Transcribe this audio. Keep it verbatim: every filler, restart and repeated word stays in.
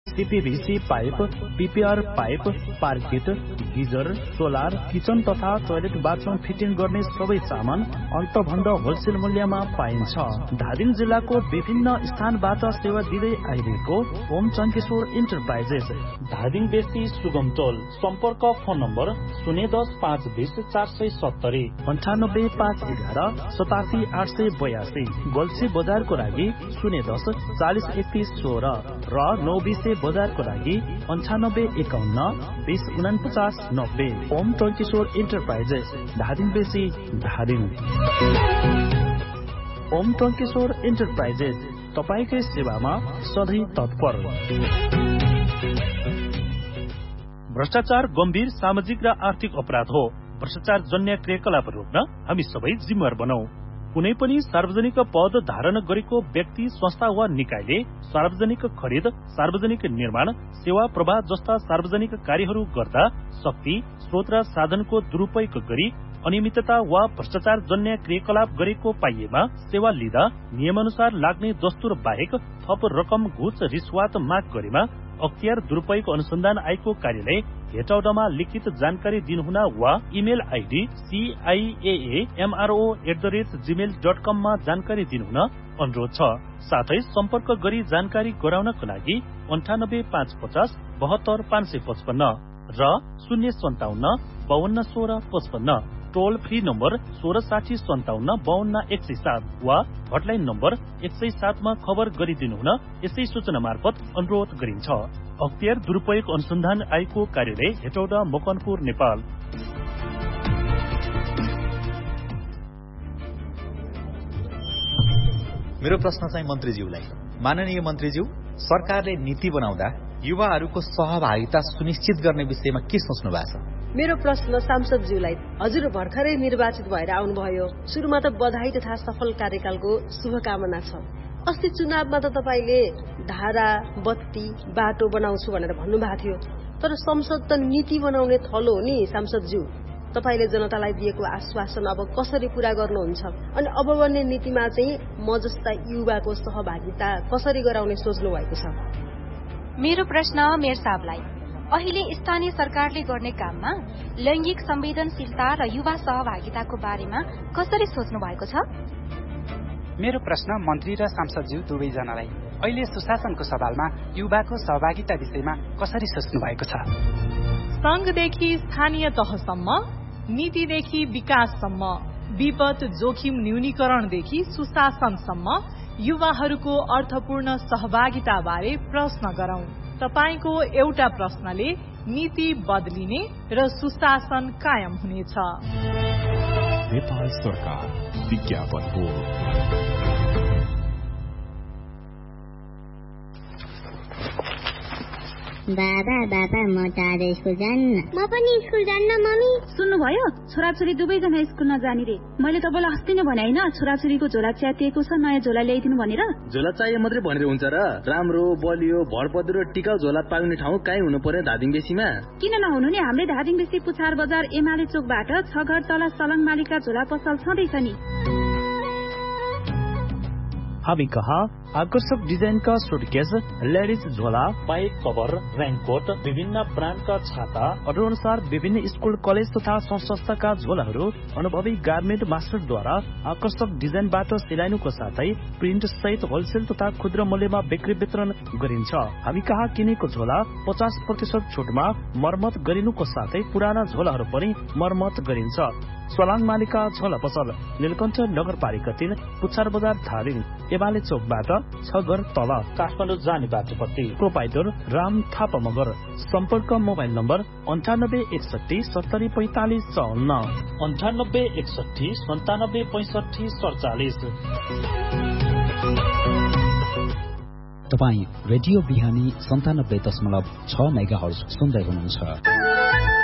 CPVC pipe, PPR pipe, पार्किट, geyser, solar, kitchen तथा toilet bathroom fitting गर्ने सबै सामान अन्तभन्द होलसेल मूल्यमा पाइन्छ। धादिङ जिल्लाको विभिन्न स्थानबाट सेवा दिँदै आइरहेको ओम चङ्केश्वर इन्टरप्राइजेस, धादिङ बेसी सुगम टोल। सम्पर्क फोन नम्बर शून्य दस पाँच बिस चार सय सत्तरी अन्ठानब्बे पाँच एघार सतासी आठ सय बयासी। गोल्सी बजारको लागि शून्य दस चालिस एकतिस सोह्र र नौ बिसे बजारको लागि अन्ठानब्बे एकाउन्न बिस उनापचास नब्बे। ओम चङ्केश्वर इन्टरप्राइजेस, धादिङ बेसी, धादिङ। ओम चङ्केश्वर इन्टरप्राइजेस तपाईकै सेवामा सधैँ तत्पर। भ्रष्टाचार गम्भीर सामाजिक र आर्थिक अपराध हो। भ्रष्टाचार जन्य क्रियाकलाप रोक्न हामी सबै जिम्मेवार बनौं। कुनै पनि सार्वजनिक पद धारण गरेको व्यक्ति, संस्था वा निकायले सार्वजनिक खरिद, सार्वजनिक निर्माण, सेवा प्रवाह जस्ता सार्वजनिक कार्यहरू गर्दा शक्ति, स्रोत र साधनको दुरूपयोग गरी अनियमितता वा भ्रष्टाचार जन्य क्रियाकलाप गरेको पाइएमा सेवा लिँदा नियमानुसार लाग्ने दस्तुर बाहेक थप रकम, घुस, रिश्वत माग गरेमा अख्तियार दुरूपयोग अनुसन्धान आयोगको कार्यालय हेटौडामा लिखित जानकारी दिनुहुन वा email ID सीआईएएमआरओ at the rate Gmail dot कममा जानकारी दिनुहुन अनुरोध छ। साथै सम्पर्क गरी जानकारी गराउनको लागि अन्ठानब्बे पाँच पचास बहत्तर पाँच सय पचपन्न र शून्य सन्ताउन्न बावन्न सोह्र पचपन्न। टोल फ्री नम्बर सोह्र साठी सन्ताउन्न बावन्न एक सय सात वा हटलाइन नम्बर एक सय सातमा खबर गरिदिनुहुन यसै सूचना मार्फत अनुरोध गरिन्छ। अख्तियार दुरूपयोग अनुसन्धान आयोगको कार्यालय हेटौडा, मकनपुर, नेपाल। मेरो प्रश्न चाहिँ मन्त्रीज्यूलाई। माननीय मन्त्रीज्यू, सरकारले नीति बनाउँदा युवाहरूको सहभागिता सुनिश्चित गर्ने विषयमा के सोच्नु भएको छ? मेरो प्रश्न सांसदज्यूलाई। हजुर भर्खरै निर्वाचित भएर आउनुभयो। सुरुमा त बधाई तथा सफल कार्यकालको शुभकामना छ। अस्ति चुनावमा त तपाईले धारा, बत्ती, बाटो बनाउँछु भनेर भन्नुभएको थियो। तर संसद त नीति बनाउने थलो हो नि सांसदज्यू। तपाईले जनतालाई दिएको आश्वासन अब कसरी पूरा गर्नुहुन्छ? अनि अब बन्ने नीतिमा चाहिँ म जस्ता युवाको सहभागिता कसरी गराउने सोच्नु भएको छ? मेरो प्रश्न मेयर साहबलाई। अहिले स्थानीय सरकारले गर्ने काममा लैंगिक संवेदनशीलता र युवा सहभागिताको बारेमा कसरी सोच्नु भएको छ? मेरो प्रश्न मन्त्री र सांसदज्यू दुवैजनालाई। अहिले सुशासनको सवालमा युवाको सहभागिता विषयमा कसरी सोच्नु भएको छ? संघदेखि स्थानीय तहसम्म, नीतिदेखि विकाससम्म, विपद जोखिम न्यूनीकरणदेखि सुशासनसम्म युवाहरूको अर्थपूर्ण सहभागिता बारे प्रश्न गरौं। तपाईको एउटा प्रश्नले नीति बदलिने र सुशासन कायम हुनेछ। नेपाल सरकार विज्ञापन बोर्ड। बाबा बाबा म टाढो स्कुल जान्न। म पनि स्कुल जान्न मम्मी। सुन्नुभयो? छोराछोरी दुवैजना स्कुल नजाने रे। मैले तपाईँलाई अस्ति नै भने होइन, छोराछोरीको झोला च्यातिएको छ, नयाँ झोला ल्याइदिनु भनेर। झोला चाहिए मात्रै भनेर हुन्छ र? राम्रो, बलियो, भरपदो र टिकाउ झोला पाउने ठाउँ कहीँ हुनु पर्यो धादिङ बेसीमा। किन नहुनु नि? हाम्रै धादिङ बेसी पुछार बजार एमाले चोकबाट छ घर तल सलङ मालिका झोला पसल छँदैछ नि। हामी कहाँ आकर्षक डिजाइनका सुटकेस, लेडिज झोला, पाइप कभर, रेनकोट, विभिन्न ब्रान्डका छाता, अर्डर अनुसार विभिन्न स्कुल, कलेज तथा संस्थाका झोलाहरू अनुभवी गार्मेन्ट मास्टरद्वारा आकर्षक डिजाइनबाट सिलाइनुको साथै प्रिन्ट सहित होलसेल तथा खुद्रा मूल्यमा बिक्री वितरण गरिन्छ। हामी कहाँ किनेको झोला पचास प्रतिशत छुटमा मर्मत गरिनुको साथै पुराना झोलाहरू पनि मर्मत गरिन्छ। सलाङ मालिका झोला पसल, नीलकण्ठ नगरपालिका तीन, पुछार बजार, धादिङ, एमाले चोकबाट छ घर तल, काठमाडौँ जाने बाटोपट्टि। प्रोपाइटर राम थापा मगर। सम्पर्क मोबाइल नम्बर अन्ठानब्बे एकसठी सत्तरी पैंतालिस चौन्न अन्ठानब्बे एकसठी सन्तानब्बे पैंसठी सडचालिस। तपाईँ रेडियो बिहानी सन्तानब्बे दशमलव छ मेगा हर्ज सुन्दै हुनुहुन्छ।